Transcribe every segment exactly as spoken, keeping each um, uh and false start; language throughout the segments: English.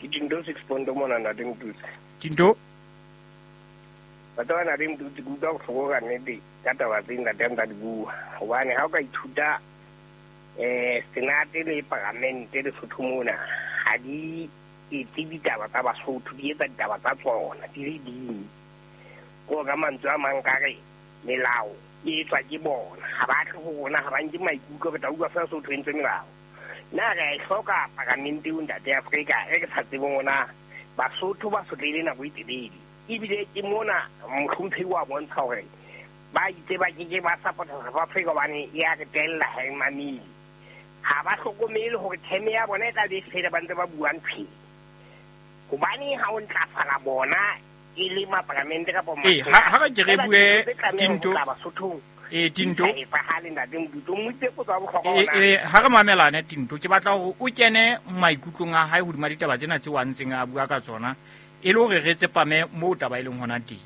ke Tinto six pondo mona na ding tutse Tinto batho ba na ding tutse go ka go ga nnete ka taba tse nna teng ka di bua hobane ha o ka ithuta eh senate le parlamente le sothomona ha di itse ditaba tsa Basotho di etsa ditaba tsa tsona di le ding go ga mantswe a mang ka re melao e tswa ke bona ha ba tle go bona ha ba nke maikutlo ka taua fa so tshwentse melao na re hloka parlamente unda ya Afrika e ke sa tsebong ona Basotho ba sotlele na go iteledi ibile ke mona mohlomphei wa bontsha hore ba itse ba ke ba support South Africa bane ya re tella ha mamili ha ba hlokomele hore theme ya bona e tla be fela ba ntse ba buang phi hobane ha o ntlafala bona e le maparamente ka bona eh ha ga ke re bue Tinto eh Tinto e fa hale nda ding ditso mutse go tswa bokhokho ona eh ha re mamelane Tinto ke batla go o kene maikutlong a hae hodima ditaba tsena tse wa ntseng a bua ka tsona e le hore re tsepame mo taba ile hona teng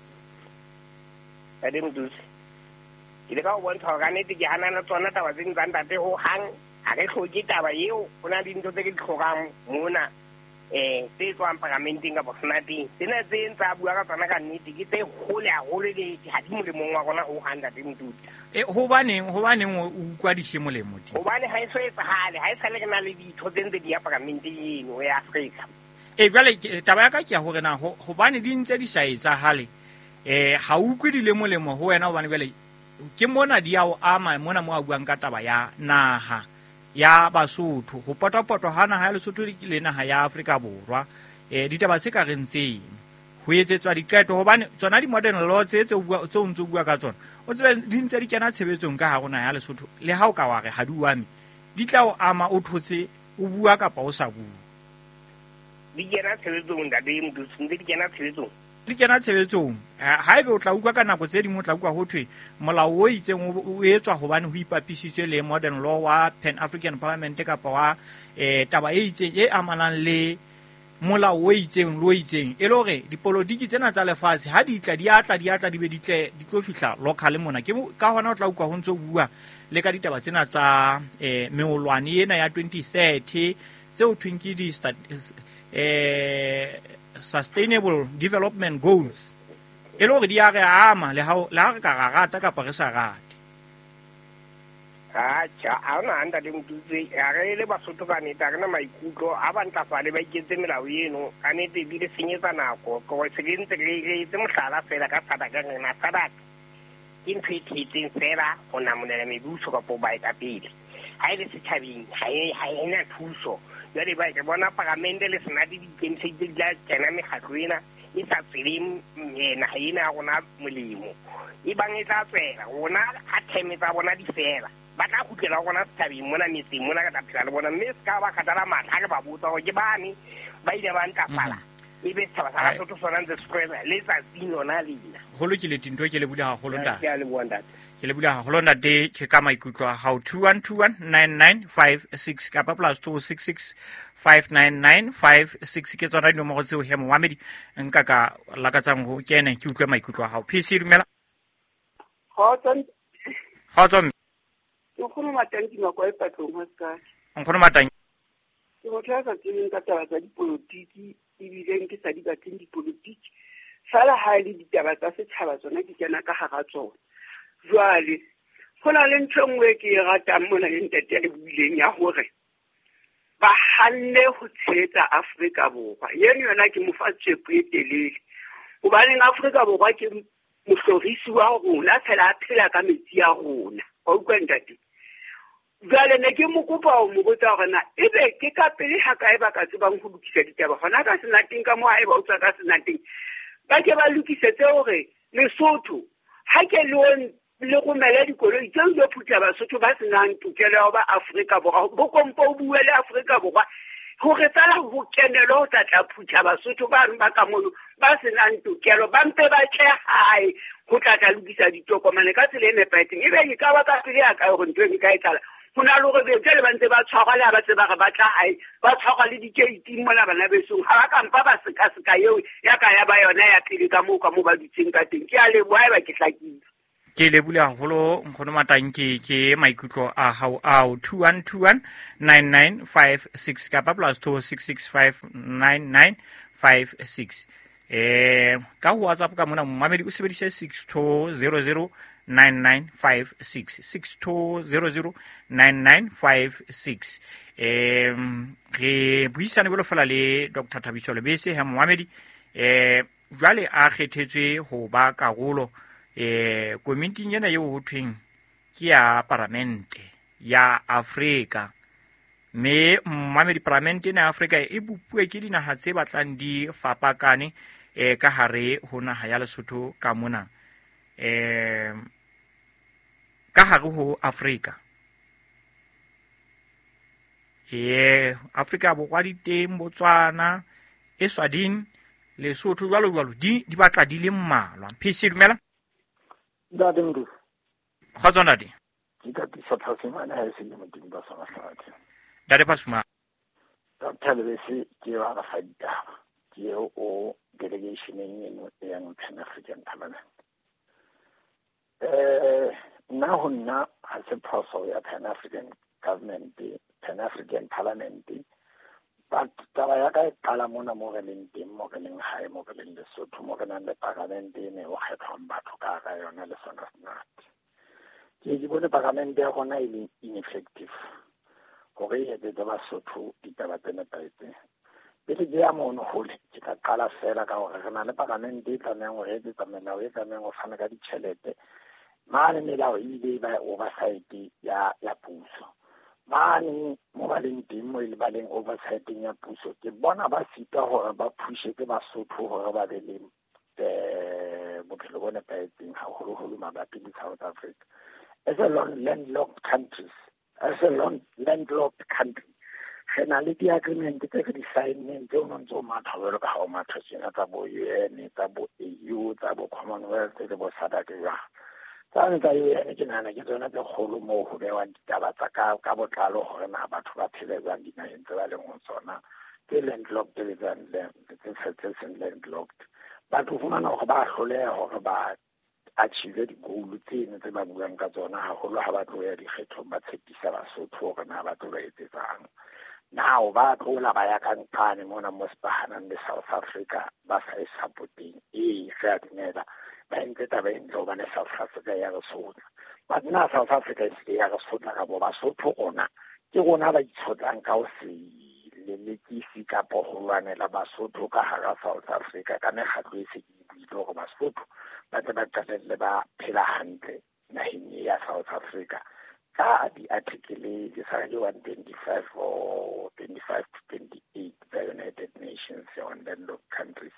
a ding dutse ile ka o bontsha ga nete ke hanana tsona taba tse ntse ntate ho hang a re hloke taba eo ona dintho tse ke di tlhokang mona eh tse tswang parlamenteng ka bofnati tsena tse ntse bua ka tsona ka nnete ke tse hole a hole le ha di molemo wa rona ho handa ding dutse eh ho baneng ho baneng o kwa di shemolemo di ho bane ha iso etsa hale ha isa le ke na le ditho tse ntse di ya parlamenteng eno ya Afrika eh jwale taba ya ka ke ya hore na ho bane di ntse di sa etsa hale eh ha o utlwe di le molemo ho wena hobane jwale ke mona di ya o ama mona mo a buang ka taba ya naha ya Basotho go potapoto ha naha ya Lesotho le naha ya Afrika Borwa eh ditaba se ka rentseng ho etsetswa diketo hobane tsona di modern law tse tse bua tse o ntse bua ka tsona o tsebe di ntse di kena tshebetsong ka ha rona ya Lesotho le ha o ka wa re ha di wame di tla o ama o thotse o bua kapa o sa bua di kena tshebetsong da di mdu di kena tshebetsong di kena tshebetsong ha ebe o tla utlwa ka nako tse ding o tla utlwa ho thwe molao o itseng o etswa hobane ho ipapisitswe le modern law wa Pan African Parliament kapa wa eh taba e itseng e amanang le molao o itseng lo itseng e le hore dipolotiki tsena tsa lefatshe ha di tla di atla di atla di be di tle di tlo fihla local mona ke ka hona o tla utlwa ho ntso bua le ka ditaba tsena tsa eh meolwane ena ya twenty thirty tse o thweng ke di eh Sustainable Development Goals e le hore di a re ama le ha le ha re ka rata kapa re sa rate ha cha a ona anda di mtutse a re le Basotho ka neta re na maikutlo a ba ntlafale ba iketse melao eno ka nete di le senyetsa nako go se ke ntse re tse mohlala fela ka tsada ka nna tsada ke ntshitseng fela go namonela mebuso ka po ba eta pele ha ile se thabeng ha ha ena thuso ya le ba ke bona parlamente le sena di dikentse di la tsena me khatloina e sa tseleng na haina gona molemo e bang e tla tsela gona ha theme tsa bona di fela ba tla khutlela gona thabeng mona metseng mona ka taphela le bona mme ska ba khatala matha ke ba botsa go ke bane ba ile ba ntafala e be tsaba sa Basotho sona ntse spread le tsa dino na lena go lo ke le Tinto ke le bula go lo nda ke a le bua ntate ke le bula go lo nda de ke ka maikutlo how two one two one nine nine five six ka pa plus two six six five nine nine five six ke tsona di mo go tseo he Mohammed nka ka la ka tsang go kene ke utlwe maikutlo a hao P C dumela Hotson Hotson o khona matanki no kwa ipatlo mo ska on khona matanki ke mo tla ka tseng ka taba tsa dipolitiki e bileng ke sa di batleng dipolitiki fela ha le ditaba tsa setšhaba tsona di kena ka hara tsona jwale gona le ntho nngwe ke e ratang mona le ntate le buileng ya hore ba hanne ho tshetsa Afrika Borwa yena yona ke mo fa tsepo e telele hobane Afrika Borwa ke mohlorisi wa rona fela a phela ka metsi ya rona o utlwa ntate jwale ne ke mo kopa o mo botsa gore na ebe ke ka pele ha kae ba ka tsebang ho lokisa ditaba gona ka senateng ka mo a e ba utlwa ka senateng ba ke ba lokisetse hore Lesotho ha ke le le go mela dikoloi tse di phutla Basotho ba senang tokelo ba Afrika Borwa bo kompo o buele Afrika Borwa hore tsala ho kenelo o tla phutla Basotho ba re ba ka mono ba senang tokelo ba mpe ba tse hae go tla tla lokisa ditokomane ka tsela e nepahetseng ebe ke ka ba ka pele ya ka go ntwe ke ka etala hona lo re be tsele ba ntse ba tshwara le ba tse ba re ba tla hae ba tshwara le dikeiti mona bana besong ha ba ka mpa ba seka seka eo ya ka ya ba yona ya pele ka mo ka mo ba ditseng ka teng ke a le boa ba ke hlakile ke lebule haholo nkgono Matanki ke maikutlo a hao ao two one two one nine nine five six kapa plus two six six five nine nine five six. Eh ka ho WhatsApp ka mona mmamedi o sebedise six two zero zero nine nine five six six two zero zero nine nine five six. Eh re buisane bolo fela le Doctor Thabiso Lebese ha Mohamedi eh jwale a kgethetswe ho ba karolo eh komiti ena eo ho thweng ke ya parlamente ya Afrika. Me Mohamedi parlamente na Afrika e bupue ke dinaha tse batlang di fapakane eh ka hare ho naha ya Lesotho ka mona eh ka hare ho Afrika. Eh Afrika bo kwa diteng Botswana Eswatini Lesotho jwalo jwalo di di batla di le mmalwa. Phisi dumela Dade Mdu. Kgotsona di. Ke ka tisa phasima na se le modimo ba sa mahlati. Dade Phasima. Doctor Lebese ke wa ga fadita. Ke o delegation eno ya Pan African Parliament. Eh na honna ha se phoso ya Pan African Government, Pan African Parliament. But taba ya ka e qala mona mo re leng teng mo re leng hae mo re leng Lesotho mo re nang le parlamente ne o kgethwang batho ka ga yona le sona snat. Ke di bone parlamente ya gona e le ineffective gore e etse Basotho ditaba tsena taetse pele ke ya mono hole ke ka qala fela ka gore re na le parlamente e tlamehang go etsa melao e tlamehang go fana ka ditšhelete mane melao e ile ba oversight ya ya puso mane mo ba leng teng mo ile ba leng oversight ya puso ke bona ba sita gore ba pushetse Basotho gore ba be le eh bophelo bona paetseng haholo-holo mabapi le South Africa. As a landlocked countries, as a landlocked country, re na le di-agreement tse re di signeng tse o nontse o matha jwalo ka ha o matha tsena tsa bo U N, tsa bo A U, tsa bo Commonwealth le bo SADC jwang. Tsa tsa U N ke nahana ke tsona tse kgolo moo ho bewang ditaba tsa ka ka botlalo gore na batho ba phele jwang dinaheng tse ba leng ho tsona tse landlocked le tse seng landlocked. Batho fumana gore ba hloleha gore ba achieve di-goal tseno tse ba buang ka tsona haholo ha ba tlo ya dikgethong ba tshepisa Basotho gore na ba tlo ba etsetsang. Now ba tlola ba ya ka nqane mona mo sepahanang le South Africa ba sa e supporting e re a dumela ba entse taba e ntle hobane South Africa ya re sotla but na South Africa e se ya re sotla ka bo Basotho rona ke rona ba itshotlang ka o se le lekisi ka poholwanela Basotho ka hara South Africa ka mekgatlo e se ke buile gore Basotho ba tse ba qalelle ba phela hantle naheng ya South Africa ka di-article ke sa le one twenty-five or twenty-five to twenty-eight the United Nations on the local countries.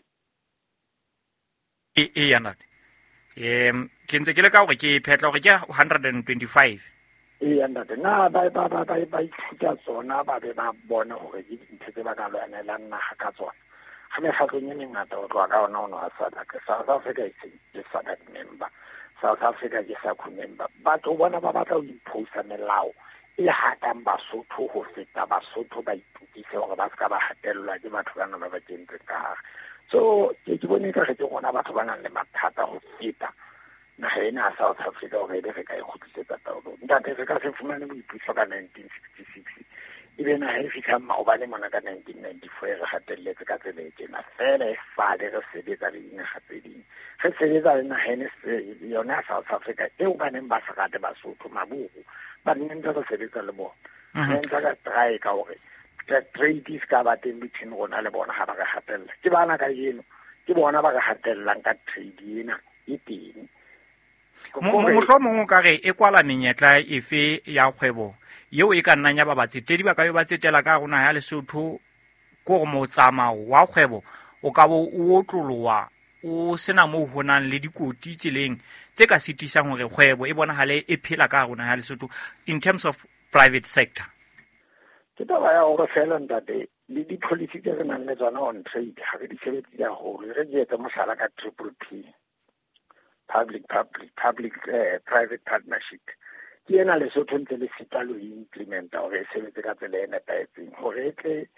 E e yana em ke ntse ke le ka gore ke phetla gore ke one hundred twenty-five. E yana na ba ba ba ba ba ithuta tsona ba be ba bona gore ke dintho tse ba ka lwanelang naga ka tsona. Ga me gatlong e mengata o tloa ka ona ono a SADC. South Africa is a SADC member. South Africa ke sa khumemba batho bona ba batla ho imposa melao e hatang Basotho ho feta Basotho ba itutise hore ba ska ba hatellwa ke batho bana ba ba kentse ka so ke ke bone ka ge gona batho ba nang le mathata ho feta naga ena ya South Africa hore e be re ka e khutlisetsa taolo ntate re ka se fumane boipuso ka nineteen sixty-six ebe na he fitla maobane mona ka nineteen ninety-four re hatelletse ka tsela e tjena fela e fale re sebetsa le dinaga tse ding re sebetsa le naga ene yona South Africa eo ba neng ba se rate Basotho mabugo ba neng re sebetsa le bona re ntse ka try ka hore trade is ka ba teng between rona le bona ha ba re hatella ke bana ka yeno ke bona ba re hatellang ka trade ena e teng mohlomongwe ka ge e kwala menyetla efe ya kgwebo yeo e ka nnang ya ba batsetedi ba ka be ba tsetela ka gona ya Lesotho ko go mo tsamao wa kgwebo o ka bo o otlolowa o sena mo ho nang le dikoti tseleng tse ka sitisang hore kgwebo e bonagale e phela ka gona ya Lesotho in terms of private sector. Ke taba ya gore fela ntate le di-policy tse re nang le tsona on trade ga re di sebetse haholo re di etsa mohlala ka triple P public public public uh, private partnership ke ena Lesotho ntse le sita lo implementa hore e sebetse ka tsela e nepahetseng hore e tle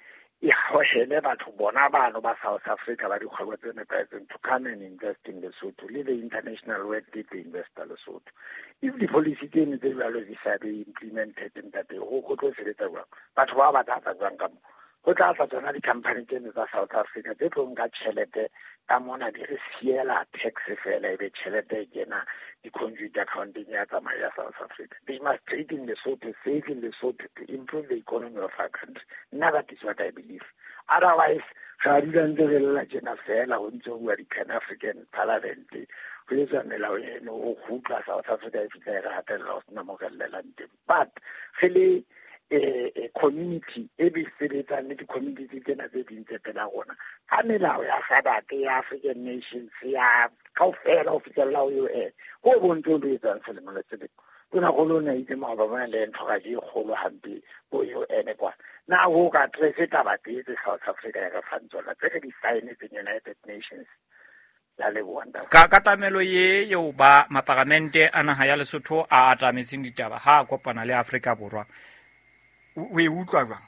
e hohele batho bona bano ba South Africa ba dikgwebo tse nepahetseng to come and invest in Lesotho, le the international work to invest in Lesotho. If the policy tsene tse jwalo di sa be implemented in that go go tlo sebetsa jwang, batho ba ba tla jwang ka mo go tla tla tsona di-company tsene tsa South Africa tse tlo nka tšhelete ka mona di re siela tax fela e be tšhelete e kena di-conduit accounting ya tsamaya ya South Africa. They must trade in Lesotho, save in Lesotho to improve the economy of our country. Now that is what I believe. Otherwise, ga di ntse re lla tjena fela go ntse bua di-Pan-African Parliament go etsa melao eno go gutla South Africa e fitla e re gatelela go sena mo rellelang teng. But ge le a community e be sebetsang le di-community tsena tse dintse pela gona ka melao ya sabate ya African nations ya kaofela go fitlhelela go U N go bontse o lo etsang selemo le selemo tona go lona itse mao ba bona le ntho ga di kgolo hampe go U N kwa na go ka trese taba tse South Africa ya ka fantsona tse di sign the United Nations ya le bonda ka katamelo ye yo ba maparlamente a naga ya Lesotho a atametseng ditaba ha kopana le Afrika Borwa o e utlwa jwang?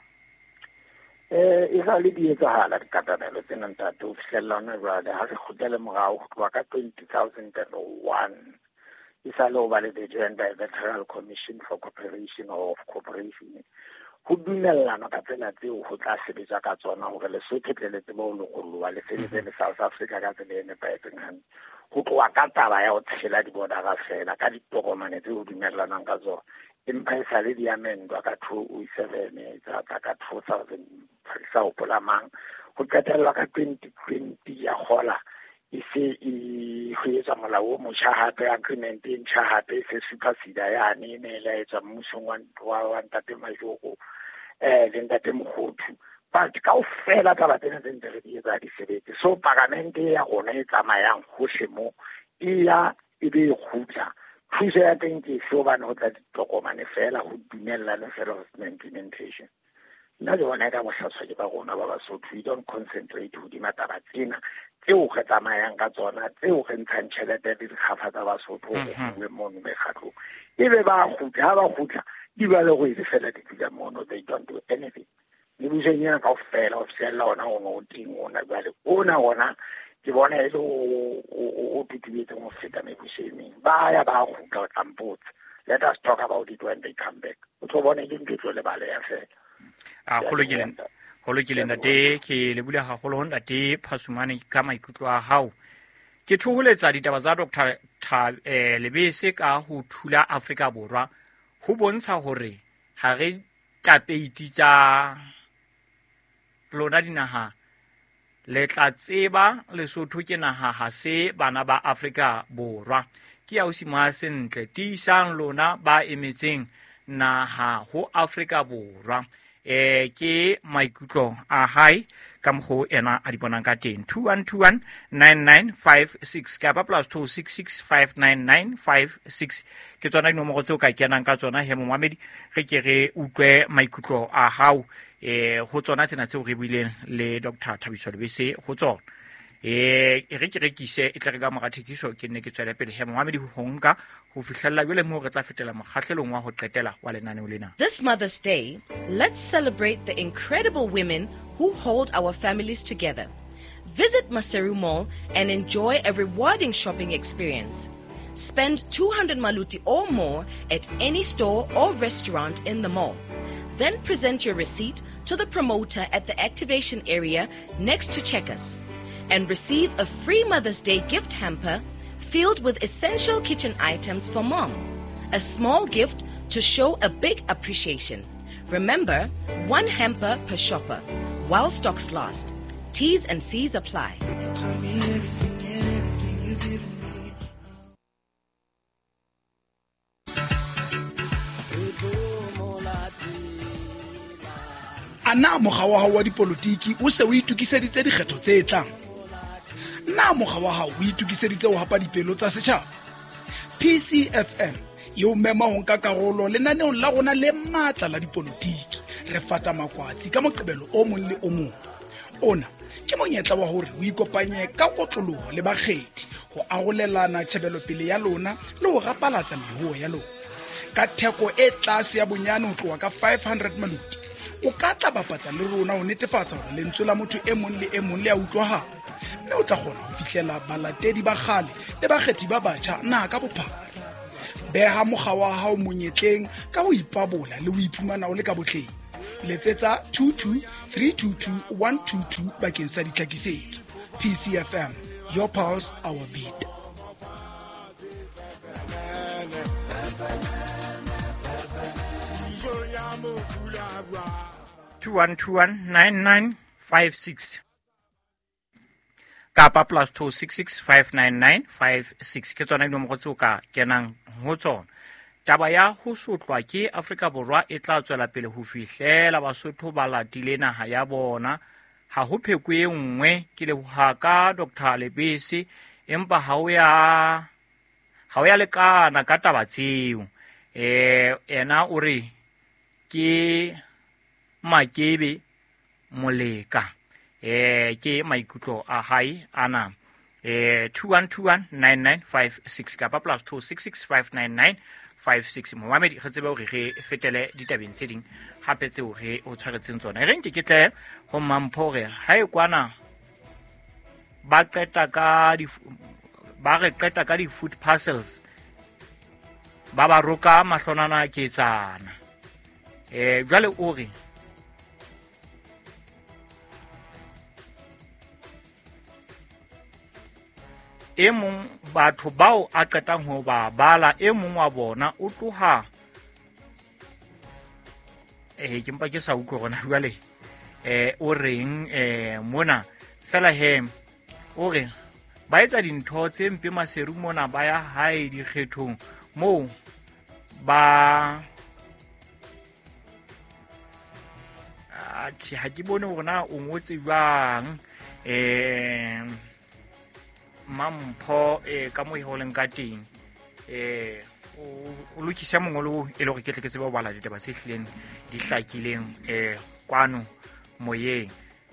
Eh e ga le di etsahala dikatamelo tsena ntate o fihlellana jwale ha re kgutele morao go tloa ka two thousand one e sa le o ba le the Gender Bilateral Commission for Cooperation of Cooperation go dumellana ka tsela tseo go tla sebetsa ka tsona gore Lesotho tle le tsebo le go lwa le sebetse le South Africa ka tsela ene paetseng han go tloa ka taba ya go tshela di bona ga fela ka ditokomane tseo dumellanang ka tsona empa e sa le di amendwa ka two thousand seven tsa ka two thousand sa o polamang go qetella ka twenty twenty ya gola e se e go etsa molao mo chahape agreement in chahape se supersede ya ne ne le etsa mmusong wa wa ntate Majoko eh le ntate Mogothu but ka o fela ka batena tse ntse re di etsa di sebetse so parliament ya gona e tsamayang go shemo e ya e be khutla thuso ya teng ke so ba no tla ditokomane fela go dumella le fela implementation nna jona ka mo hlaswa ke ba gona ba ba so we don't concentrate ho di mataba tsena tseo ge tsamayang ka tsona tseo ge ntshang tšhelete di kgafa tsa Basotho le mono me khatlo e be ba gutla ba gutla di ba le go e fela di tla mono they don't do anything ni bujenya ka fela o fela ona o no ting ona bale ona ona ke bona e le o pitibetse mo feta me busheni ba ya ba gutla tlampotse let us talk about it when they come back o tlo bona ke ntlo le bale ya fela a go lokileng go lokileng ntate ke le bula ga go lo ntate Phasumane ka maikutlo a hao ke thuhuletsa ditaba tsa Doctor eh Lebese ka ho thula Afrika Borwa ho bontsha hore ha re tapeiti tsa lona dinaha le tla tseba Lesotho ke naha ha se bana ba Afrika Borwa ke ya o sima sentle tisang lona ba emetseng naha ho Afrika Borwa eh ke maikutlo a hai ka mo ena a di bonang ka teng two one two one nine nine five six ka ba plus two six six five nine nine five six ke tsona dinomoro tseo ka kenang ka tsona he Mohamedi re ke re utlwe maikutlo a hao eh go tsona tsena tseo re buileng le Doctor Thabiso Lebese go tsona eh re ke rekise e tle ka mo ga thekiso ke nne ke tswela pele he Mohamedi ho nka ho fihlella jole mo re tla fetela mokgahlelong wa ho qetela wa lenaneo lena. This Mother's Day, let's celebrate the incredible women who hold our families together. Visit Maseru Mall and enjoy a rewarding shopping experience. Spend two hundred maluti or more at any store or restaurant in the mall. Then present your receipt to the promoter at the activation area next to Checkers and receive a free Mother's Day gift hamper filled with essential kitchen items for mom. A small gift to show a big appreciation. Remember, one hamper per shopper while stocks last. T's and C's apply. Ana mogwa wa hao wa dipolotiki o se o itukiseditse dikgetho tse tlang. Na mogwa wa hao o itukiseditse o hapa dipelo tsa setjhaba. P C F M yo mema ho nka karolo lenaneo la rona le matla la dipolotiki re fata makwatsi ka moqebelo o mong le o mong. Ona ke monyetla wa hore o ikopanye ka kotloloho le bakgethi ho arolelana tshebelo pele ya lona le ho rapalatsa mehuo ya lona. Ka theko e tlase ya bonyane ho tloha ka five hundred maluti o ka tla bapatsa le rona ho netefatsa hore lentswe la motho e mong le e mong le a utlwahala, mme o tla kgona ho fihlela balatedi ba kgale le bakgethi ba batjha naha ka bophara. Beha mokgwa wa hao monyetleng ka ho ipabola le ho iphumana o le ka botleng. Letsetsa two two three two two one two two bakeng sa ditlhakisetso. P C F M, your pulse, our beat. two one two one nine nine five six kapa plus two six six five nine nine five six ke tsona dinomoro tseo ka kenang ho tsona. Taba ya ho sotlwa ke Afrika Borwa e tla tswela pele ho fihlela Basotho ba latile naha ya bona. Ha ho phekwe e nngwe ke le ka Doctor Lebese, empa ha o ya ha o ya lekana ka taba tseo. Eh ena o re ke Makebe Moleka, eh ke maikutlo a hae ana. eh two one two one nine nine five six kapa plus two six six five nine nine five six. Mohammed re tsebe hore re fetele ditabeng tse ding hape tseo re o tshwaretseng tsona. Re nke ke tle ho Mampho re ha e kwana ba qeta ka di ba re qeta ka di food parcels ba ba roka mahlonana ke tsana. eh jwale o re e mong batho bao a qetang ho ba bala e mong wa bona o tloha eh ke mpa ke sa utlwe rona jwale eh o reng eh mona fela he o re ba etsa dintho tse mpe Maseru mona ba ya hae dikgethong mo ba a thi ha ke bone rona o ngotse jwang eh Mampho eh ka mo iholeng ka teng eh o lokisa mongolo e le gore ke tle ke tseba o bala ditaba se hlileng di hlakileng eh kwano moyeng.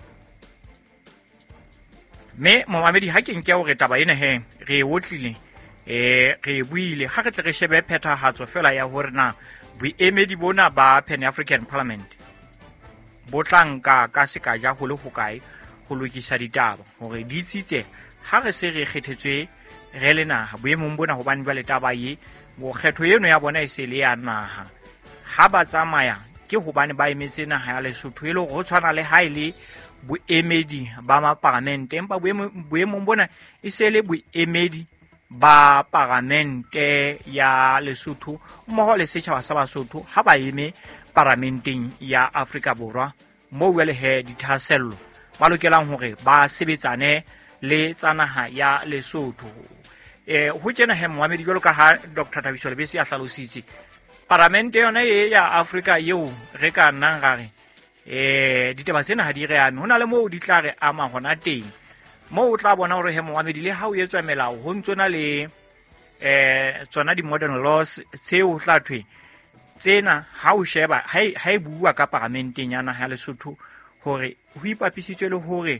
Me momamedi ha ke nke o re taba ena he re otlile eh re buile ha re tle re shebe phethahatso fela ya hore na boemedi bona ba Pan African Parliament bo tlanka ka se ka ja ho le hokae ho lokisa ditaba hore di tsitse ha re se re kgethetswe re le naha boemong bona hobane jwa le taba ye bo kgetho eno ya bona e se le ya naha ha ba tsamaya ke hobane ba emetse naha ya Lesotho e le go tshwana le ha ile boemedi ba ma parliament empa boemong bona e se le boemedi ba parliamente ya Lesotho mmoho le setjhaba sa Basotho ha ba eme parlamenteng ya Afrika Borwa mo wele he dithasello ba lokelang hore ba sebetsane le tsanaha ya Lesotho. eh ho tsena he Mohammed jolo ka ha Doctor Thabiso Lebese a hlalositse parlamente yona e ya Afrika yeo re ka nang gare eh ditaba tsena ha di re ame hona le mo di tla re ama hona teng mo o tla bona hore he Mohammed le ha o etswa melao ho ntsona le eh tsona di modern laws tseo tla thwe tsena ha o sheba ha ha e bua ka parlamenteng ya naha ya Lesotho hore ho ipapisitswe le hore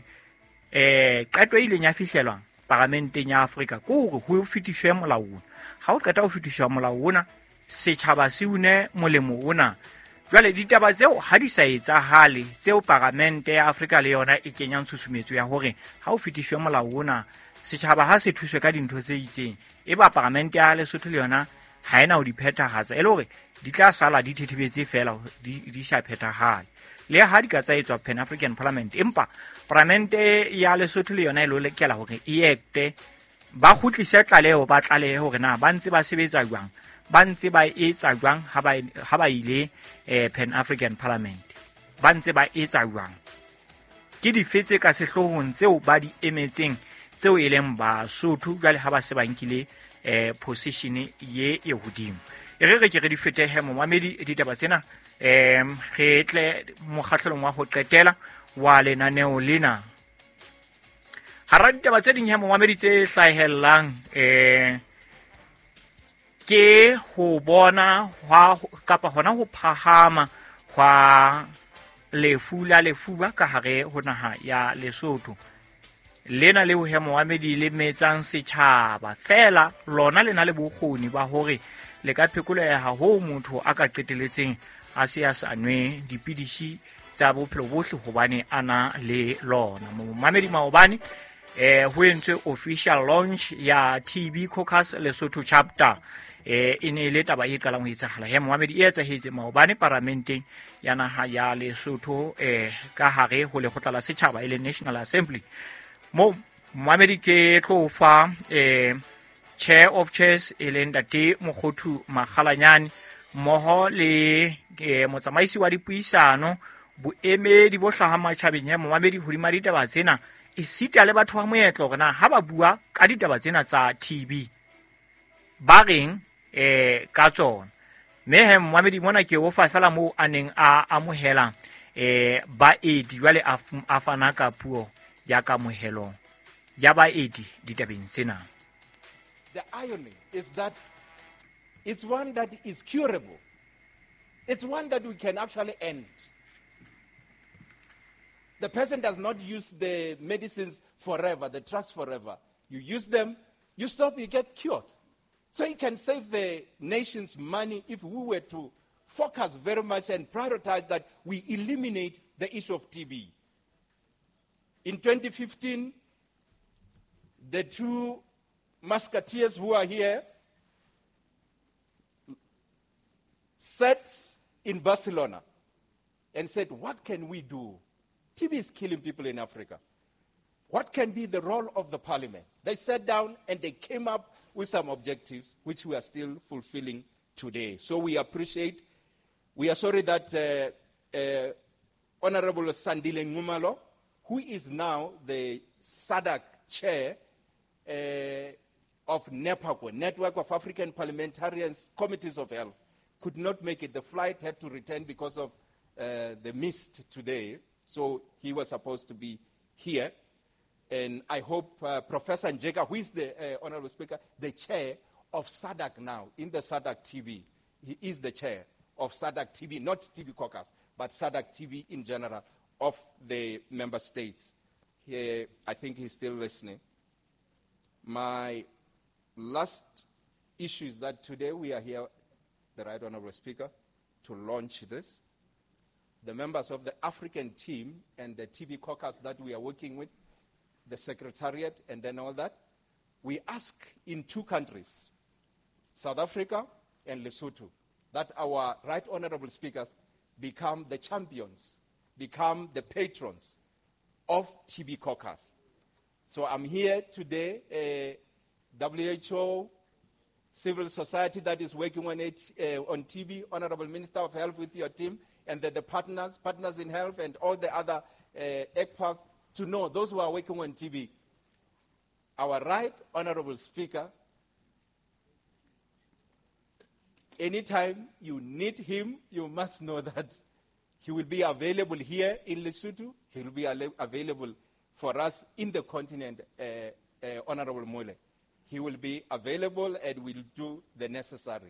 eh qeto ile nya fihlelwa parlamenteng ya Afrika ko hore ho fitishwe molaong. Ha o qeta ho fitishwa molaong setjhaba se une molemo ona. Jwale ditaba tseo ha di sa etsahale tseo parlamente ya Afrika le yona e kenyang tshusumetso ya hore ha o fitishwe molaong setjhaba ha se thuswe ka dintho tse itseng e ba parlamente ya Lesotho le yona ha ena ho di phethahatsa e le hore di tla sala di thethibetse fela di di sha phethahale le ha di ka tsaetswa Pan African Parliament empa parlamente ya Lesotho le yona e lo lekela hore e acte ba khutlisa tlaleho ba tlaleho hore na ba ntse ba sebetsa jwang ba ntse ba etsa jwang ha ba ha ba ile eh, Pan African Parliament ba ntse ba etsa jwang ke di fetse ka sehlohong tseo ba di emetseng tseo e leng Basotho jwale ha ba se ba nkile eh, position ye e hodimo e re re ke re di fete he Mohammed ditaba tsena em re tle mokgahlelong wa ho qetela wa lenaneo lena hara ditaba tse ding he Mohammed tse hlahellang eh ke ho bona hwa kapa hona ho phahama hwa lefu la lefuba ka hare ho naha ya Lesotho lena le ho he Mohammed le metsang setjhaba fela lona lena le bokgoni ba hore le ka phekoloha ho motho a ka qeteletseng a se a sa nwe dipidisi tsa bophelo bohle hobane ana le lona. Mamedi maobane eh ho entswe official launch ya T B Caucus Lesotho chapter eh ine le taba e qalang ho etsagala he Mohamedi e etsahetse maobane parlamenteng ya naha ya Lesotho eh ka hare ho le khotla la setjhaba ile National Assembly. Mo Mohamedi ke tlo fa eh Chair of Chairs Elenda T Mogothu Magalanyane moho le ke motsamaisi wa dipuisano boemedi bo hlaha matjhabeng ya Mohamedi ho dima ditaba tsena e sita le batho ba moetlo gona ha ba bua ka ditaba tsena tsa T B ba reng eh ka tsona me he Mohamedi mona ke o fa fela mo aneng a amohela eh ba edi jwale a fana ka puo ya ka mohelo ya ba edi ditabeng tsena. The irony is that it's one that is curable. It's one that we can actually end. The person does not use the medicines forever, the drugs forever. You use them, you stop, you get cured. So it can save the nation's money if we were to focus very much and prioritize that we eliminate the issue of T B. In twenty fifteen, the two musketeers who are here sat in Barcelona and said, what can we do? T B is killing people in Africa. What can be the role of the parliament? They sat down and they came up with some objectives which we are still fulfilling today. So we appreciate, we are sorry that uh, uh, Honorable Sandile Ngumalo, who is now the SADC chair uh, of NEPACO, Network of African Parliamentarians Committees of Health, could not make it. The flight had to return because of uh, the mist today. So he was supposed to be here. And I hope uh, Professor Njeka, who is the uh, Honorable Speaker, the chair of SADC now, in the SADC T V. He is the chair of SADC T V, not T B Caucus, but SADC T V in general of the member states. He, I think he's still listening. My last issue is that today we are here, the Right Honorable Speaker, to launch this. The members of the African team and the T V caucus that we are working with, the Secretariat and then all that, we ask in two countries, South Africa and Lesotho, that our Right Honorable Speakers become the champions, become the patrons of T B caucus. So I'm here today, uh, W H O, civil society that is working on it, uh, on T B, Honorable Minister of Health with your team, and the, the partners, partners in health and all the other uh, E C P A F, to know those who are working on T B. Our Right Honorable Speaker, anytime you need him, you must know that he will be available here in Lesotho. He will be available for us in the continent, uh, uh, Honorable Mole. He will be available and will do the necessary.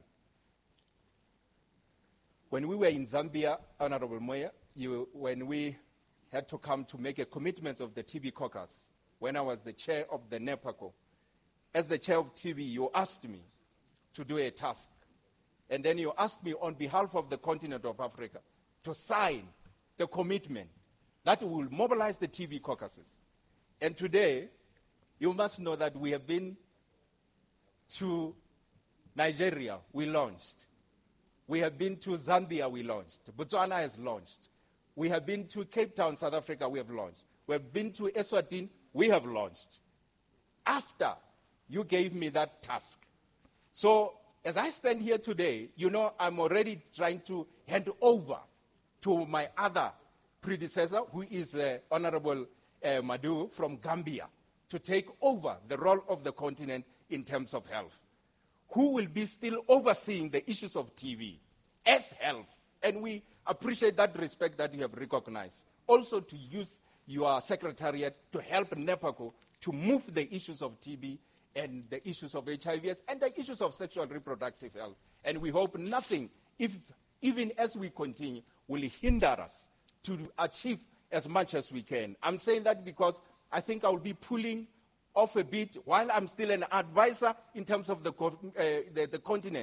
When we were in Zambia, Honorable Moya, you, when we had to come to make a commitment of the T B caucus, when I was the chair of the NEPACO, as the chair of T B, you asked me to do a task. And then you asked me on behalf of the continent of Africa to sign the commitment that will mobilize the T B caucuses. And today, you must know that we have been to Nigeria, we launched. We have been to Zambia, we launched. Botswana has launched. We have been to Cape Town, South Africa, we have launched. We have been to Eswatini, we have launched. After you gave me that task. So as I stand here today, you know, I'm already trying to hand over to my other predecessor, who is uh, Honorable uh, Madu from Gambia, to take over the role of the continent in terms of health, who will be still overseeing the issues of T B as health. And we appreciate that respect that you have recognized. Also to use your secretariat to help NEPACO to move the issues of T B and the issues of H I V S and the issues of sexual and reproductive health. And we hope nothing, if even as we continue, will hinder us to achieve as much as we can. I'm saying that because I think I will be pulling off a bit while I'm still an advisor in terms of the, uh, the, the continent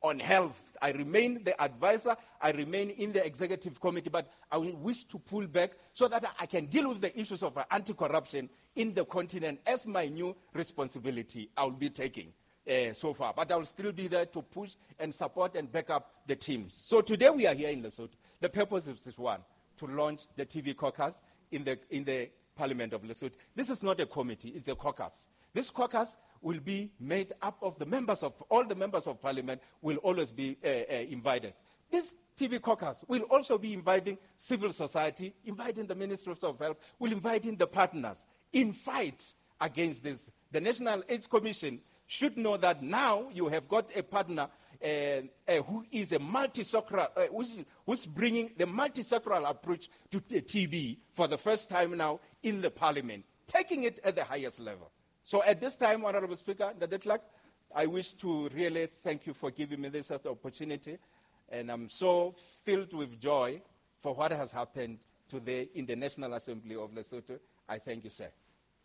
on health. I remain the advisor, I remain in the executive committee, but I will wish to pull back so that I can deal with the issues of uh, anti-corruption in the continent as my new responsibility I will be taking uh, so far. But I will still be there to push and support and back up the teams. So today we are here in Lesotho. The purpose is one, to launch the T V caucus in the, in the Parliament of Lesotho. This is not a committee, it's a caucus. This caucus will be made up of the members of, all the members of Parliament will always be uh, uh, invited. This T V caucus will also be inviting civil society, inviting the Ministry of Health, will inviting the partners in fight against this. The National AIDS Commission should know that now you have got a partner uh, uh, who is a multi-sectoral, uh, who's, who's bringing the multi-sectoral approach to T B for the first time now in the Parliament, taking it at the highest level. So at this time, Honorable Speaker, the De Klerk, I wish to really thank you for giving me this opportunity, and I'm so filled with joy for what has happened today in the National Assembly of Lesotho. I thank you, sir.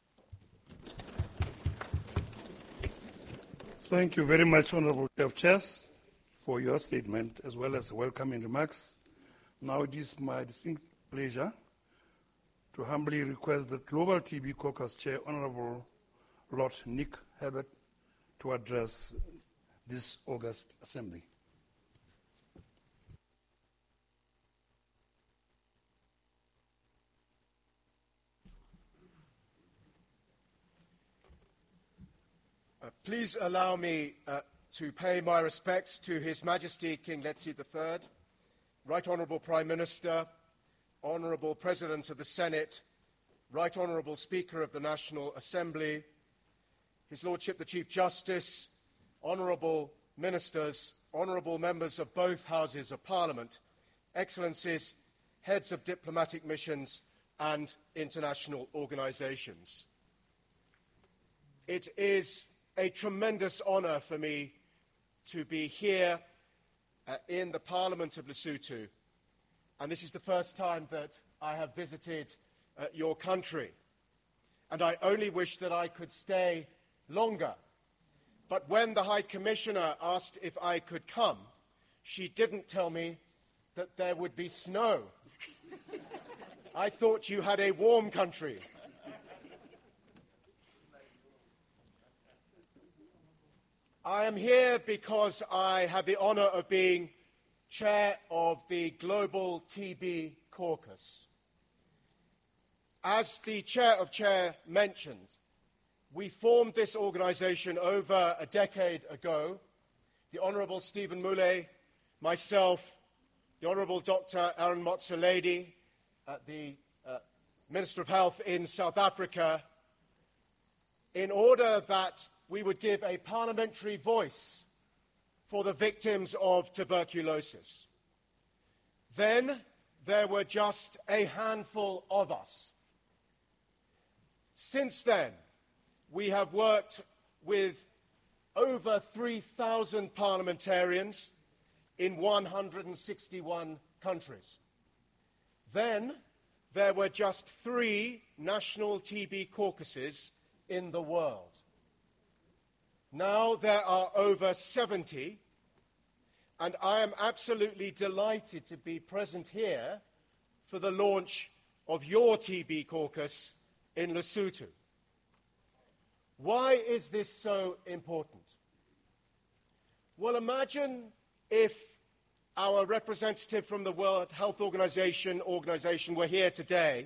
Thank you very much, Honorable Chair of Chairs, for your statement as well as welcoming remarks. Now it is my distinct pleasure to humbly request the Global T B Caucus Chair, Honorable Lord Nick Herbert, to address this August Assembly. Uh, please allow me uh, to pay my respects to His Majesty King Letsie the third, Right Honourable Prime Minister, Honourable President of the Senate, Right Honourable Speaker of the National Assembly, His Lordship the Chief Justice, Honourable Ministers, Honourable Members of both Houses of Parliament, Excellencies, Heads of diplomatic missions and international organisations. It is a tremendous honour for me to be here uh, in the Parliament of Lesotho, and this is the first time that I have visited uh, your country, and I only wish that I could stay longer. But when the High Commissioner asked if I could come, she didn't tell me that there would be snow. I thought you had a warm country. I am here because I have the honour of being chair of the Global T B Caucus. As the chair of chair mentioned, we formed this organisation over a decade ago. The Honourable Stephen Mule, myself, the Honourable Doctor Aaron Motsoaledi, uh, the uh, Minister of Health in South Africa, in order that we would give a parliamentary voice for the victims of tuberculosis. Then there were just a handful of us. Since then, we have worked with over three thousand parliamentarians in one hundred sixty-one countries. Then there were just three national T B caucuses in the world. Now there are over seventy, and I am absolutely delighted to be present here for the launch of your T B caucus in Lesotho. Why is this so important? Well, imagine if our representative from the World Health Organization, organization were here today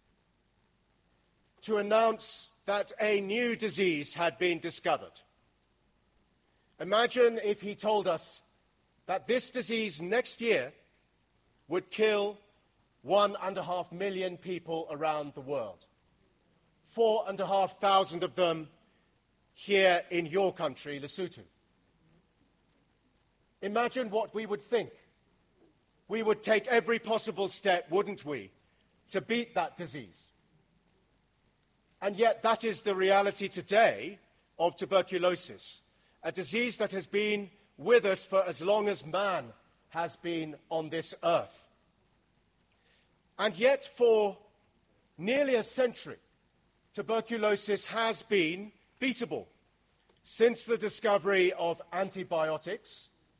to announce that a new disease had been discovered. Imagine if he told us that this disease next year would kill one and a half million people around the world. Four and a half thousand of them here in your country, Lesotho. Imagine what we would think. We would take every possible step, wouldn't we, to beat that disease. And yet that is the reality today of tuberculosis, a disease that has been with us for as long as man has been on this earth. And yet for nearly a century, tuberculosis has been beatable. Since the discovery of antibiotics,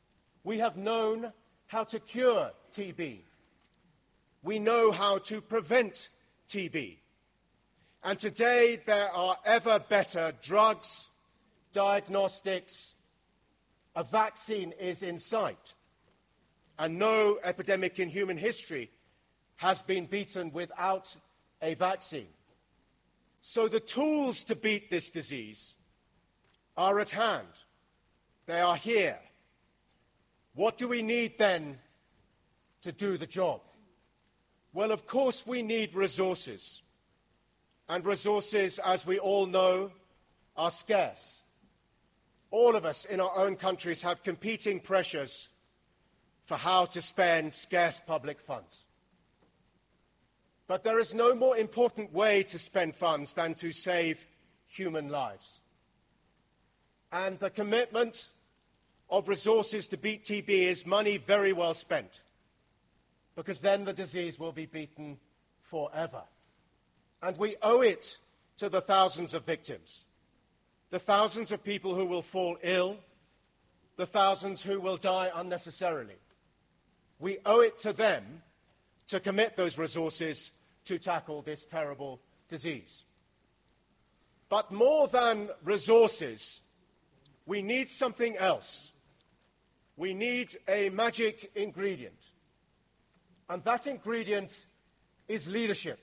We have known how to cure T B. We know how to prevent T B. And today there are ever better drugs, diagnostics, a vaccine is in sight. And no epidemic in human history has been beaten without a vaccine. So the tools to beat this disease are at hand. They are here. What do we need then to do the job? Well, of course, we need resources. And resources, as we all know, are scarce. All of us in our own countries have competing pressures for how to spend scarce public funds. But there is no more important way to spend funds than to save human lives. And the commitment of resources to beat T B is money very well spent, because then the disease will be beaten forever. And we owe it to the thousands of victims, the thousands of people who will fall ill, the thousands who will die unnecessarily. We owe it to them to commit those resources to tackle this terrible disease. But more than resources, we need something else. We need a magic ingredient. And that ingredient is leadership.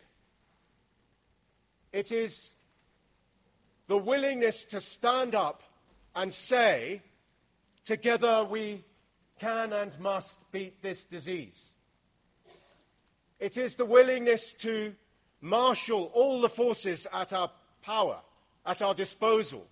It is the willingness to stand up and say, together we can and must beat this disease. It is the willingness to marshal all the forces at our power, at our disposal,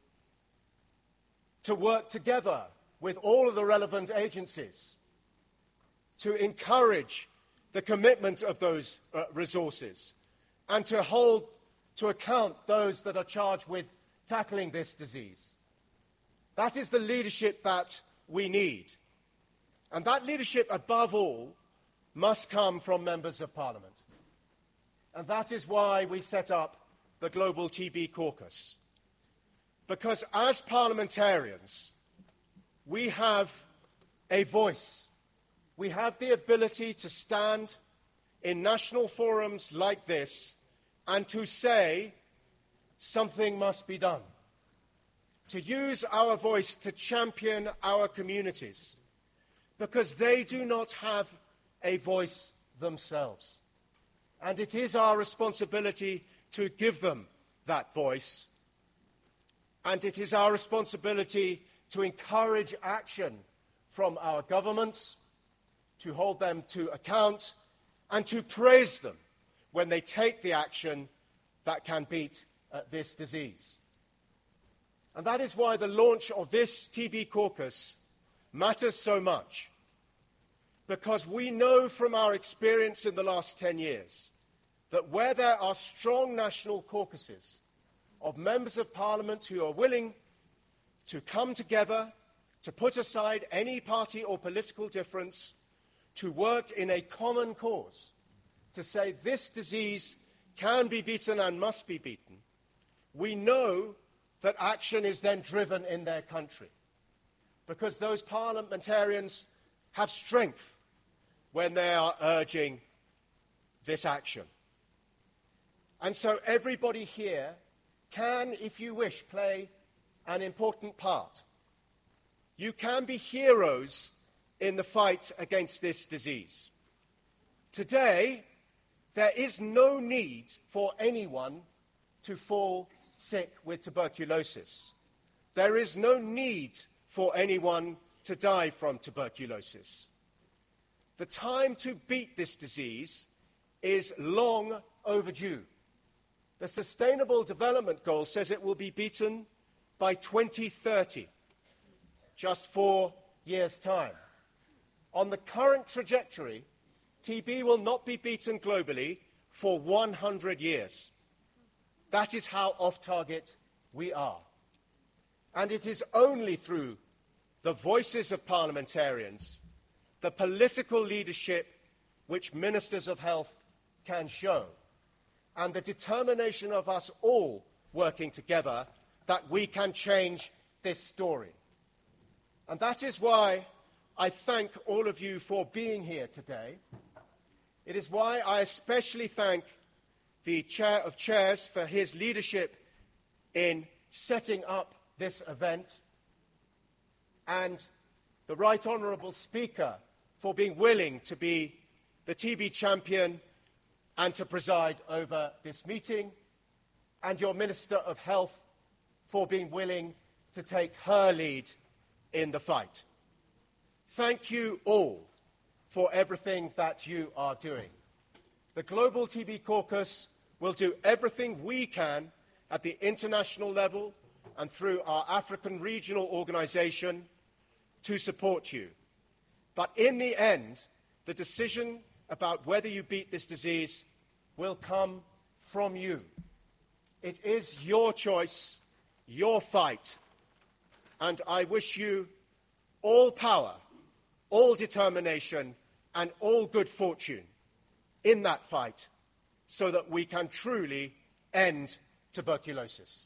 to work together with all of the relevant agencies, to encourage the commitment of those uh, resources, and to hold to account those that are charged with tackling this disease. That is the leadership that we need. And that leadership, above all, must come from members of Parliament. And that is why we set up the Global T B Caucus. Because as parliamentarians, we have a voice. We have the ability to stand in national forums like this and to say something must be done. To use our voice to champion our communities, because they do not have a voice themselves. And it is our responsibility to give them that voice. And it is our responsibility to encourage action from our governments, to hold them to account, and to praise them when they take the action that can beat uh, this disease. And that is why the launch of this T B caucus matters so much. Because we know from our experience in the last ten years that where there are strong national caucuses of members of Parliament who are willing to come together, to put aside any party or political difference, to work in a common cause, to say this disease can be beaten and must be beaten, we know that action is then driven in their country. Because those parliamentarians have strength when they are urging this action. And so everybody here can, if you wish, play an important part. You can be heroes in the fight against this disease. Today, there is no need for anyone to fall sick with tuberculosis. There is no need for anyone to die from tuberculosis. The time to beat this disease is long overdue. The Sustainable Development Goal says it will be beaten by twenty thirty, just four years' time. On the current trajectory, T B will not be beaten globally for one hundred years. That is how off-target we are. And it is only through the voices of parliamentarians, the political leadership which ministers of health can show, and the determination of us all working together, that we can change this story. And that is why I thank all of you for being here today. It is why I especially thank the Chair of Chairs for his leadership in setting up this event, and the Right Honourable Speaker for being willing to be the T B champion and to preside over this meeting, and your Minister of Health for being willing to take her lead in the fight. Thank you all for everything that you are doing. The Global T B Caucus will do everything we can at the international level and through our African regional organisation to support you. But in the end, the decision about whether you beat this disease will come from you. It is your choice, your fight, and I wish you all power, all determination, and all good fortune in that fight so that we can truly end tuberculosis.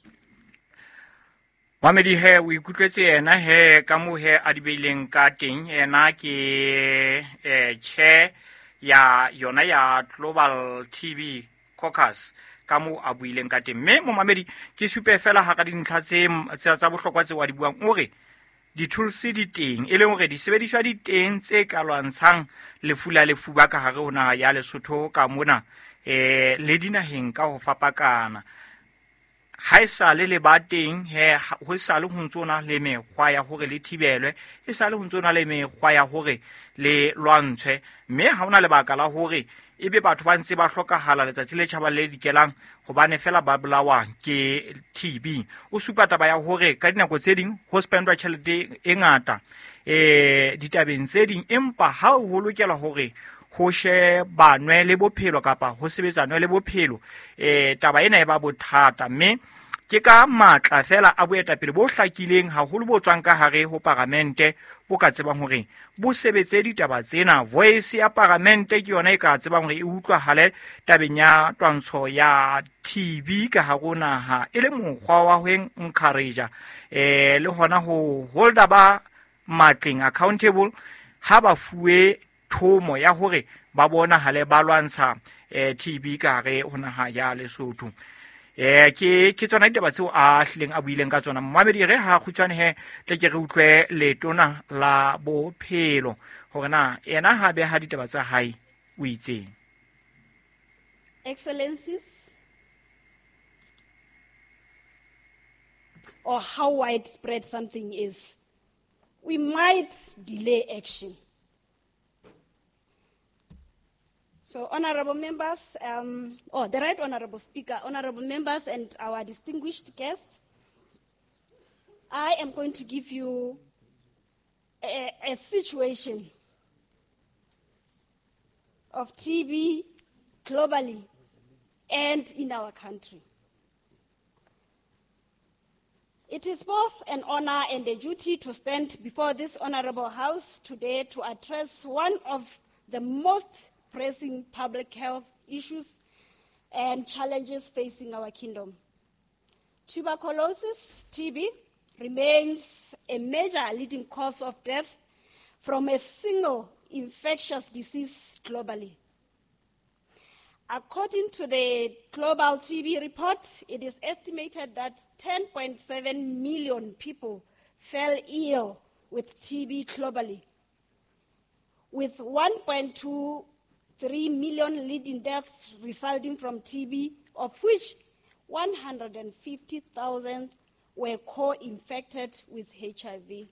Mohamedi he o ikutletse ena he ka mo he a di beileng ka teng ena ke eh chair ya yona ya Global T B Caucus ka mo a buileng ka teng. Me Mohamedi ke supe fela ha ka dintlha tse tsa bohlokwa tse wa di buang o re di tools di teng e leng hore di sebediswa di teng tse ka lwantshang lefula lefuba ka hare ona ya Lesotho ka mona eh le dinaheng ka ho fapakana. Ha isa le le bateng he ho sa le ho ntsona le mekgwa ya hore le thibelwe e sa le ho ntsona le mekgwa ya hore le lwantshwe, mme ha ona lebaka la hore ebe batho ba ntse ba hlokahala letsatsi le tjhaba le dikelang hobane fela ba bolawa ke T B. O supa taba ya hore ka dinako tse ding ho spendwa tjhelete e ngata eh ditabeng tse ding, empa ha ho lokela hore ho she banwe le bophelo kapa ho sebetsanwe le bophelo eh taba ena e ba bothata, mme ke ka matla fela a boetapele bo hlakileng haholo bo tswang ka hare ho parlamente bo ka tsebang hore bo sebetse ditaba tsena. Voice ya parlamente ke yona e ka tsebang hore e utlwahale tabeng ya twantsho ya T B ka harona ha e le mokgwa wa ho encourage eh le hona ho holder ba matleng accountable ha ba fuwe thomo ya hore ba bona hale ba lwantsha eh T B ka re hona ha ya Lesotho. eh ke ke tsona ditaba tseo a hlileng a buileng ka tsona. Mohamedi re ha khutshwane he tle ke re utlwe letona la bophelo hore na ena ha be ha ditaba tsa hae o itseng. Excellencies, or how widespread something is, we might delay action. So, honorable members, um, oh, the Right Honorable Speaker, honorable members, and our distinguished guests, I am going to give you a, a situation of T B globally and in our country. It is both an honor and a duty to stand before this honorable House today to address one of the most pressing public health issues and challenges facing our kingdom. Tuberculosis, T B, remains a major leading cause of death from a single infectious disease globally. According to the Global T B report, it is estimated that ten point seven million people fell ill with T B globally, with one point two three million leading deaths resulting from T B, of which one hundred fifty thousand were co-infected with H I V.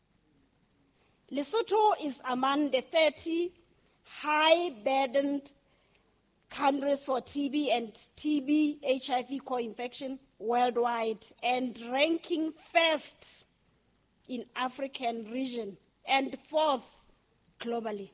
Lesotho is among the thirty high-burdened countries for T B and T B H I V co-infection worldwide, and ranking first in African region and fourth globally.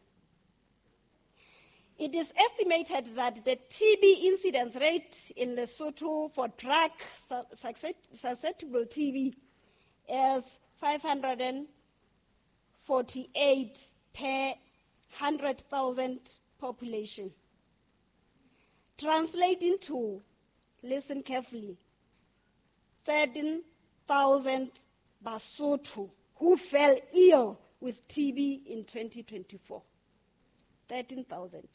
It is estimated that the T B incidence rate in Lesotho for drug-susceptible T B is five hundred forty-eight per one hundred thousand population. Translating to, listen carefully, thirteen thousand Basotho who fell ill with T B in twenty twenty-four, thirteen thousand.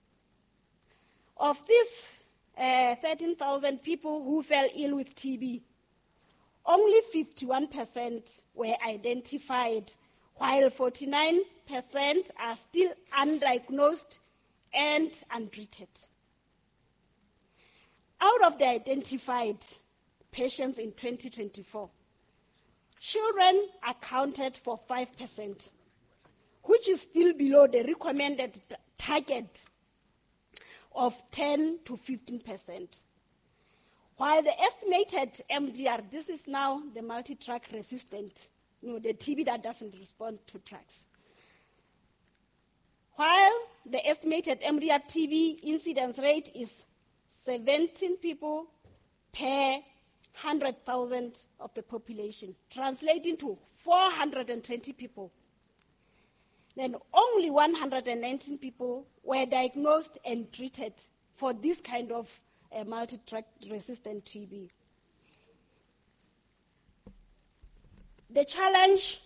Of these uh, thirteen thousand people who fell ill with T B, only fifty-one percent were identified, while forty-nine percent are still undiagnosed and untreated. Out of the identified patients in twenty twenty-four, children accounted for five percent, which is still below the recommended t- target of ten to fifteen percent. While the estimated M D R, this is now the multi-drug resistant, you know, the T B that doesn't respond to drugs. While the estimated M D R T B incidence rate is seventeen people per one hundred thousand of the population, translating to four hundred twenty people, then only one hundred nineteen people were diagnosed and treated for this kind of uh, multi-drug resistant T B. The challenge,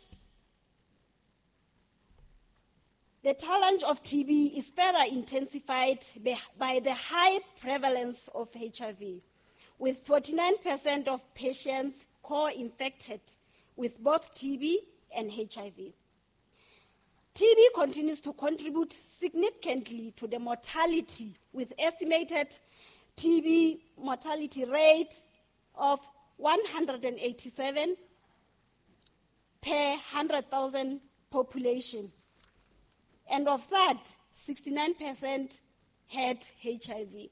the challenge of T B is further intensified by the high prevalence of H I V, with forty-nine percent of patients co-infected with both T B and H I V. T B continues to contribute significantly to the mortality, with estimated T B mortality rate of one hundred eighty-seven per one hundred thousand population. And of that, sixty-nine percent had H I V.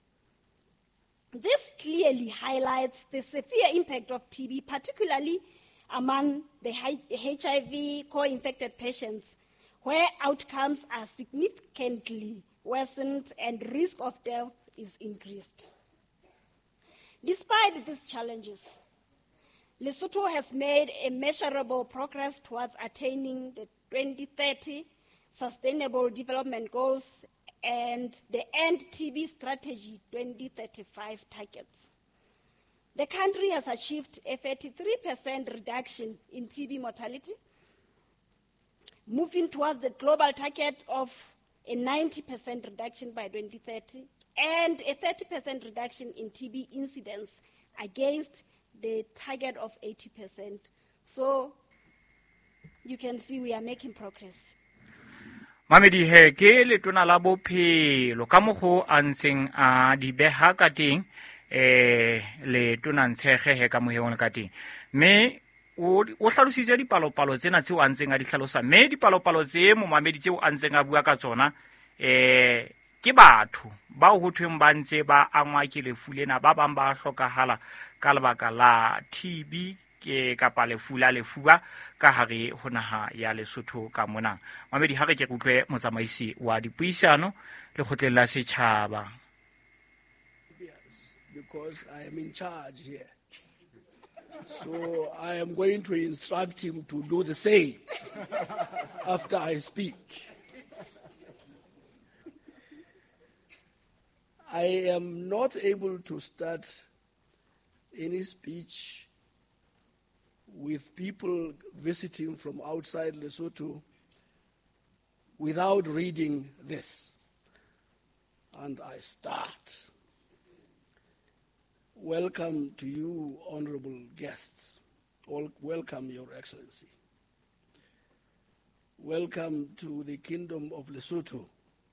This clearly highlights the severe impact of T B, particularly among the H I V co-infected patients, where outcomes are significantly worsened and risk of death is increased. Despite these challenges, Lesotho has made a measurable progress towards attaining the twenty thirty Sustainable Development Goals and the End T B Strategy twenty thirty-five targets. The country has achieved a thirty-three percent reduction in T B mortality, moving towards the global target of a ninety percent reduction by twenty thirty and a thirty percent reduction in T B incidence against the target of eighty percent. So you can see we are making progress. Mamedi he ke letona la bophelo ka mogo a ntseng a di beha ka teng eh le tona ntshege he ka moheong le ka teng me o o hlalositse dipalopalo tsena tse o a ntseng a di hlalosa me dipalopalo tse mo mamedi tse o a ntseng a bua ka tsona eh ke batho ba ho thweng ba ntse ba angwa ke lefu lena ba bang ba hlokahala ka lebaka la T B ke kapa lefu la lefuba ka hare ho naha ya Lesotho ka mona. Mamedi ha re ke utlwe motsamaisi wa dipuisano le kgotleng la setjhaba. Yes, because I am in charge here. So I am going to instruct him to do the same after I speak. I am not able to start any speech with people visiting from outside Lesotho without reading this. And I start. Welcome to you, honorable guests. All welcome, Your Excellency. Welcome to the Kingdom of Lesotho,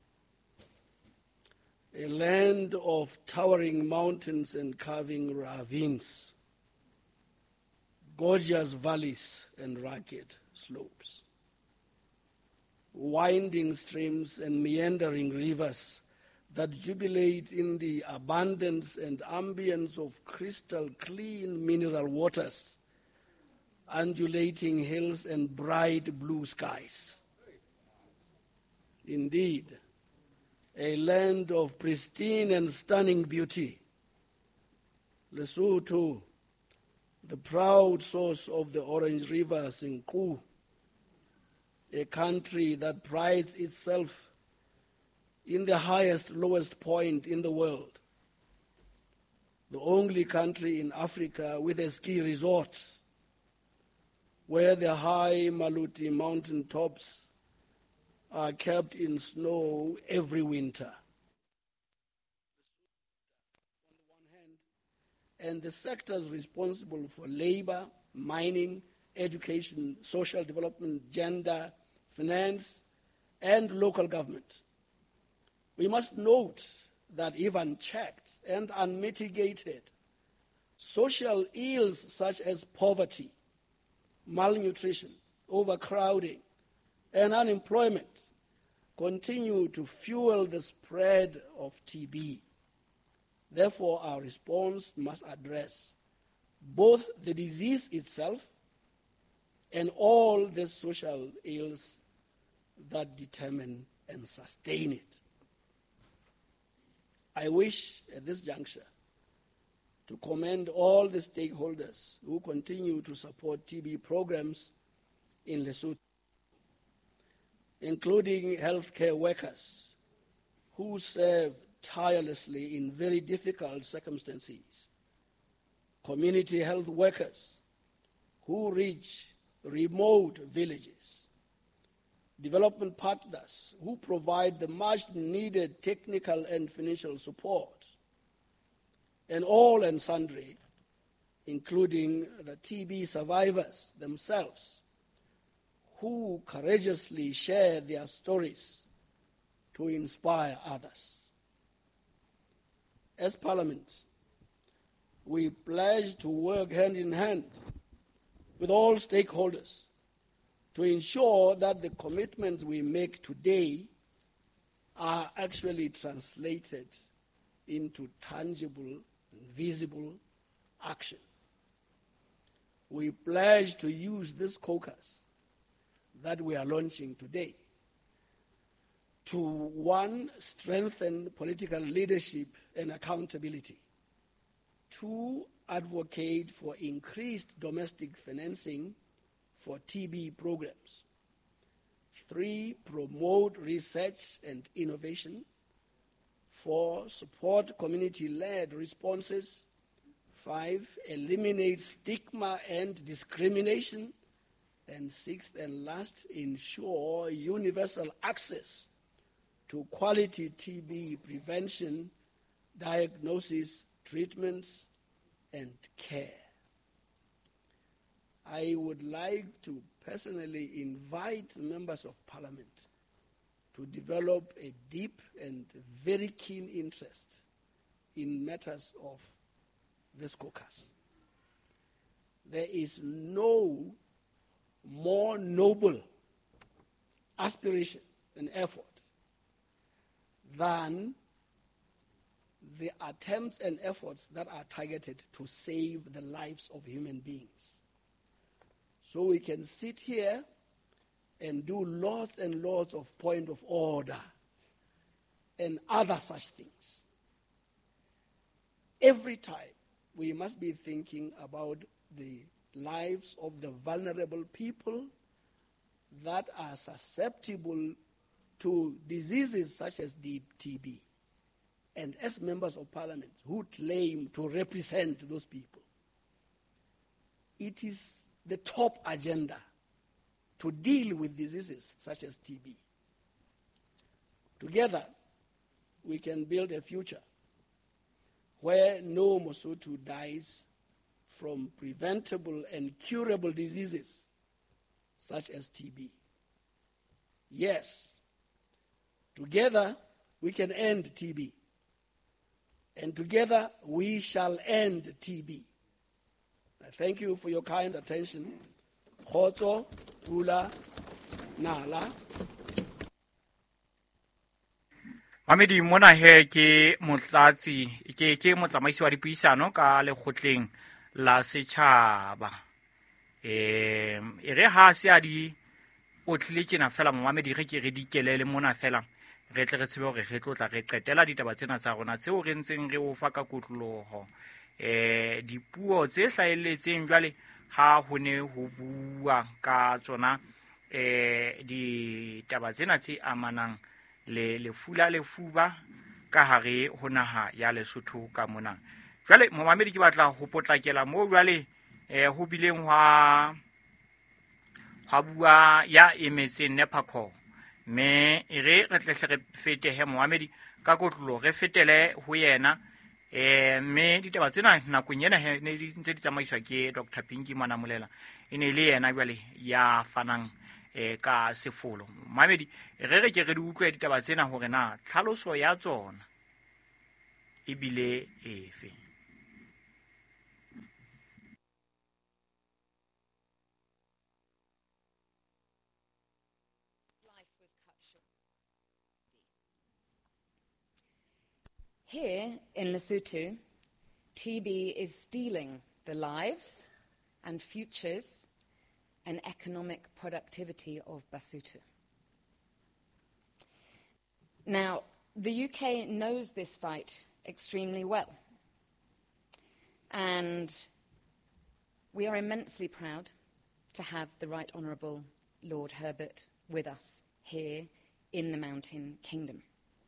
a land of towering mountains and curving ravines, gorgeous valleys and rugged slopes, winding streams and meandering rivers that jubilate in the abundance and ambience of crystal clean mineral waters, undulating hills and bright blue skies. Indeed, a land of pristine and stunning beauty. Lesotho, the proud source of the Orange River, Senqu, a country that prides itself in the highest, lowest point in the world. The only country in Africa with a ski resort, where the high Maluti mountain tops are kept in snow every winter. And the sectors responsible for labor, mining, education, social development, gender, finance, and local government. We must note that if unchecked and unmitigated, social ills such as poverty, malnutrition, overcrowding, and unemployment continue to fuel the spread of T B. Therefore, our response must address both the disease itself and all the social ills that determine and sustain it. I wish at this juncture to commend all the stakeholders who continue to support T B programs in Lesotho, including healthcare workers who serve tirelessly in very difficult circumstances, community health workers who reach remote villages, development partners who provide the much needed technical and financial support, and all and sundry, including the T B survivors themselves, who courageously share their stories to inspire others. As Parliament, we pledge to work hand in hand with all stakeholders to ensure that the commitments we make today are actually translated into tangible and visible action. We pledge to use this caucus that we are launching today to, one, strengthen political leadership and accountability, two, advocate for increased domestic financing for T B programs, three, promote research and innovation, four, support community-led responses, five, eliminate stigma and discrimination, and sixth and last, ensure universal access to quality T B prevention, diagnosis, treatments, and care. I would like to personally invite members of Parliament to develop a deep and very keen interest in matters of this caucus. There is no more noble aspiration and effort than the attempts and efforts that are targeted to save the lives of human beings. So we can sit here and do lots and lots of point of order and other such things. Every time we must be thinking about the lives of the vulnerable people that are susceptible to diseases such as T B. And as members of Parliament who claim to represent those people, it is the top agenda to deal with diseases such as T B. Together, we can build a future where no Mosotho dies from preventable and curable diseases such as T B. Yes, together we can end T B. And together we shall end T B. I thank you for your kind attention. Khotso, Pula, Nala. Mamedi mona he ke motlatsi ke ke motsamaisi wa dipuisano ka lekgotleng la setšhaba. Eh ere ha se a di o tlile tsena fela Mamedi re ke re dikelele mona fela re tle re tsebe hore re tlotla re qetela ditaba tsena tsa rona tseo re ntseng re o fa ka kotloloho. Eh dipuo tse hlaeletseng jwale ha ho ne ho bua ka tsona eh ditaba tsena tse amanang le lefula lefuba ka hare ho naha ya Lesotho ka mona. Jwale Momamedi ke batla ho potlakela mo jwale eh ho bileng hwa hwa bua ya emetseng Nepacol me e re re tle re fete he Mohamedi ka kotlolo re fetele ho yena eh me ditaba tsena nakong ena he ne di ntse di tsamaiswa ke Doctor Pinky Manamulela e ne le yena jwale ya fanang eh ka sefolo Mohamedi re re ke re di utlwe ditaba tsena hore na tlhaloso ya tsona e bile efe. Here in Lesotho, T B is stealing the lives and futures and economic productivity of Basotho. Now, the U K knows this fight extremely well, and we are immensely proud to have the Right Honourable Lord Herbert with us here in the Mountain Kingdom.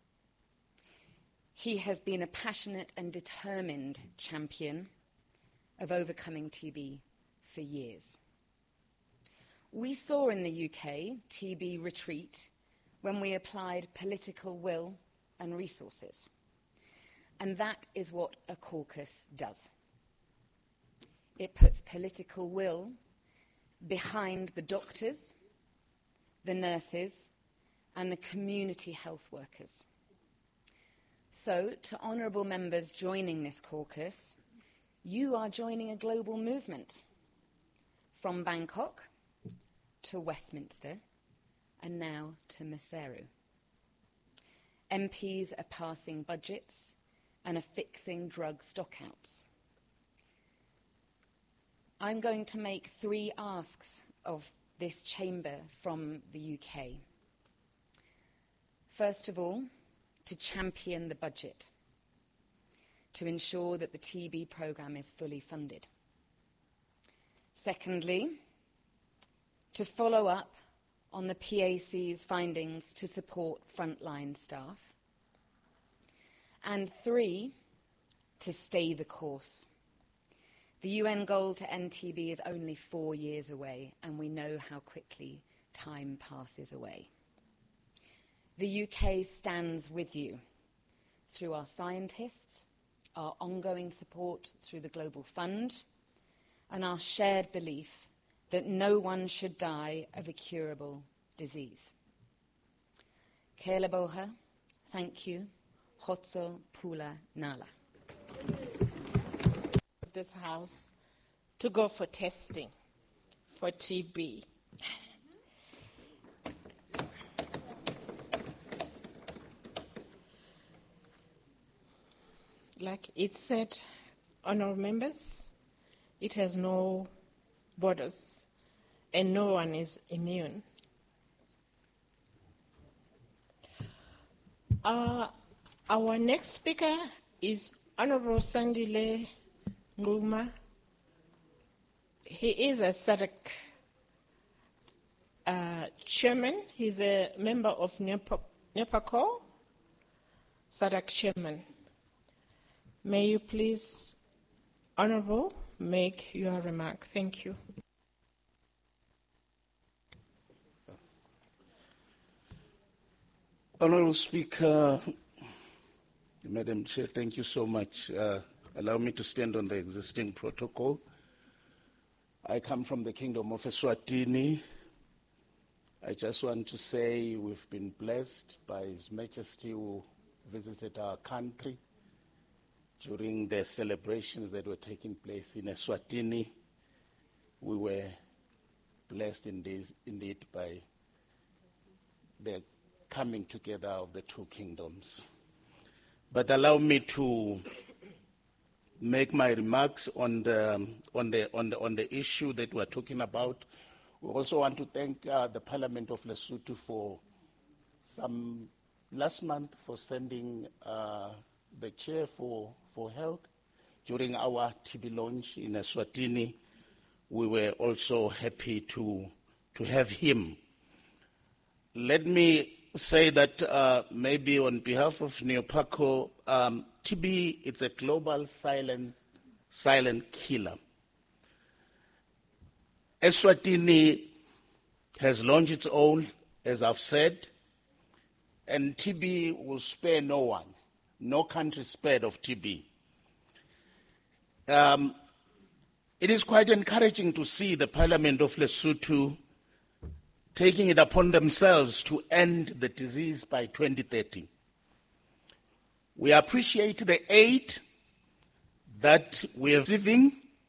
He has been a passionate and determined champion of overcoming T B for years. We saw in the U K T B retreat when we applied political will and resources. And that is what a caucus does. It puts political will behind the doctors, the nurses, and the community health workers. So, to honourable members joining this caucus, you are joining a global movement from Bangkok to Westminster and now to Maseru. M Ps are passing budgets and are fixing drug stockouts. I'm going to make three asks of this chamber from the U K. First of all, to champion the budget, to ensure that the T B programme is fully funded. Secondly, to follow up on the P A C's findings to support frontline staff. And three, to stay the course. The U N goal to end T B is only four years away, and we know how quickly time passes away. The U K stands with you through our scientists, our ongoing support through the Global Fund, and our shared belief that no one should die of a curable disease. Ke leboha, thank you. Hotso Pula Nala. This house to go for testing for T B. Like it said, honourable members, it has no borders and no one is immune. Uh, our next speaker is Honourable Sandile Nguma. He is a S A D C uh, chairman. He's a member of Nepacol, S A D C chairman. May you please, Honourable, make your remark. Thank you. Honourable Speaker, Madam Chair, thank you so much. Uh, allow me to stand on the existing protocol. I come from the Kingdom of Eswatini. I just want to say we've been blessed by His Majesty who visited our country during the celebrations that were taking place in Eswatini. We were blessed indeed, indeed by the coming together of the two kingdoms. But allow me to make my remarks on the, on the, on the, on the issue that we're talking about. We also want to thank uh, the Parliament of Lesotho for some, last month, for sending uh, the chair for, for health. During our T B launch in Eswatini, we were also happy to, to have him. Let me say that uh, maybe on behalf of Neopaco, um, T B, it's a global silent, silent killer. Eswatini has launched its own, as I've said, and T B will spare no one. No country spared of T B. Um, it is quite encouraging to see the Parliament of Lesotho taking it upon themselves to end the disease by twenty thirty. We appreciate the aid that we are receiving